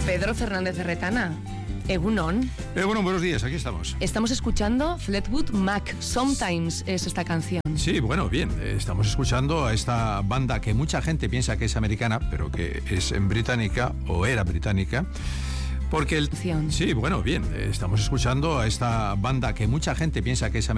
Pedro Fernández de Retana. Egunon. Bueno, buenos días, aquí estamos. Estamos escuchando Fleetwood Mac. Sometimes es esta canción. Sí, bueno, bien. Estamos escuchando a esta banda que mucha gente piensa que es americana, pero que es británica, o era británica. Porque Sí, bueno, bien. Estamos escuchando a esta banda que mucha gente piensa que es americana.